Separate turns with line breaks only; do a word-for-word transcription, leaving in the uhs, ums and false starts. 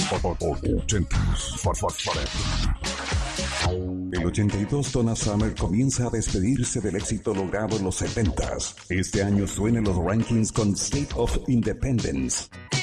ochentas for, for, forever. El ochenta y dos, Donna Summer comienza a despedirse del éxito logrado en los setentas. Este año suena en los rankings con State of Independence.